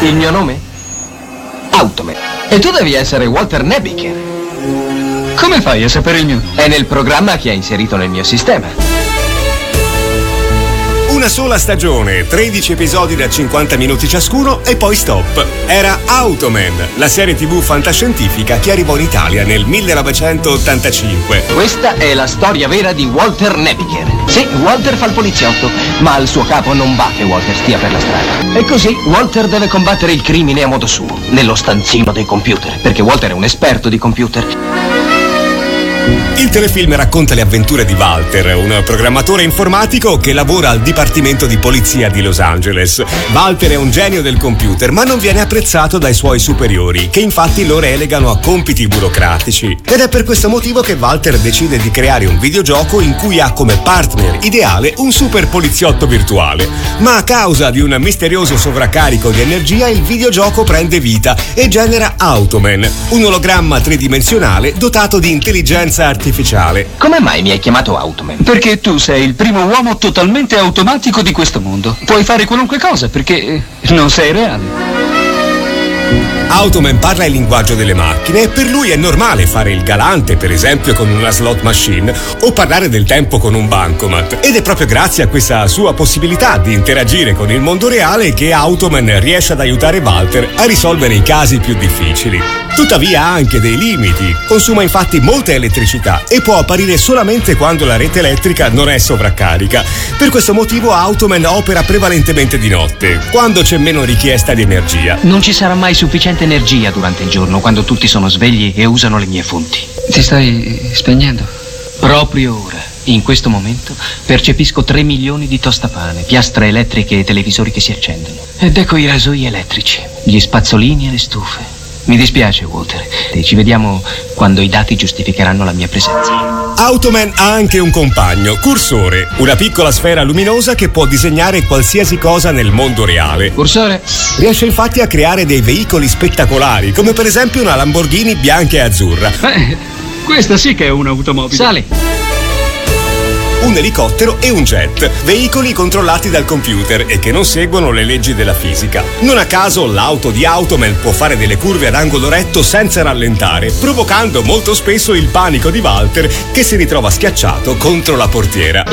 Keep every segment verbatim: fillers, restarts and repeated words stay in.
Il mio nome? Automan. E tu devi essere Walter Nebiker. Come fai a sapere il mio? È nel programma che hai inserito nel mio sistema. Una sola stagione, tredici episodi da cinquanta minuti ciascuno e poi stop. Era Automan, la serie tivù fantascientifica che arrivò in Italia nel millenovecentottantacinque. Questa è la storia vera di Walter Nebiker. Sì, Walter fa il poliziotto, ma al suo capo non va che Walter stia per la strada. E così Walter deve combattere il crimine a modo suo, nello stanzino dei computer, perché Walter è un esperto di computer. Il telefilm racconta le avventure di Walter, un programmatore informatico che lavora al Dipartimento di Polizia di Los Angeles. Walter è un genio del computer, ma non viene apprezzato dai suoi superiori, che infatti lo relegano a compiti burocratici. Ed è per questo motivo che Walter decide di creare un videogioco in cui ha come partner ideale un super poliziotto virtuale. Ma a causa di un misterioso sovraccarico di energia, il videogioco prende vita e genera Automan, un ologramma tridimensionale dotato di intelligenza artificiale. Come mai mi hai chiamato Automan? Perché tu sei il primo uomo totalmente automatico di questo mondo. Puoi fare qualunque cosa perché non sei reale. Automan parla il linguaggio delle macchine e per lui è normale fare il galante, per esempio con una slot machine, o parlare del tempo con un bancomat. Ed è proprio grazie a questa sua possibilità di interagire con il mondo reale che Automan riesce ad aiutare Walter a risolvere i casi più difficili. Tuttavia ha anche dei limiti, consuma infatti molta elettricità e può apparire solamente quando la rete elettrica non è sovraccarica. Per questo motivo Automan opera prevalentemente di notte, quando c'è meno richiesta di energia. Non ci sarà mai sufficiente energia durante il giorno, quando tutti sono svegli e usano le mie fonti. Ti stai spegnendo? Proprio ora, in questo momento, percepisco tre milioni di tostapane, piastre elettriche e televisori che si accendono. Ed ecco i rasoi elettrici, gli spazzolini e le stufe. Mi dispiace, Walter, e ci vediamo quando i dati giustificheranno la mia presenza. Automan ha anche un compagno, Cursore, una piccola sfera luminosa che può disegnare qualsiasi cosa nel mondo reale. Cursore? Riesce infatti a creare dei veicoli spettacolari, come per esempio una Lamborghini bianca e azzurra. Beh, questa sì che è un'automobile. Sali! Un elicottero e un jet, veicoli controllati dal computer e che non seguono le leggi della fisica. Non a caso l'auto di Automan può fare delle curve ad angolo retto senza rallentare, provocando molto spesso il panico di Walter, che si ritrova schiacciato contro la portiera.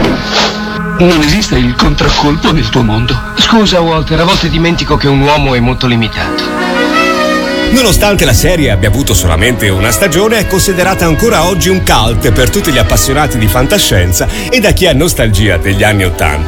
Non esiste il contraccolpo nel tuo mondo. Scusa, Walter, a volte dimentico che un uomo è molto limitato. Nonostante la serie abbia avuto solamente una stagione, è considerata ancora oggi un cult per tutti gli appassionati di fantascienza e da chi ha nostalgia degli anni ottanta.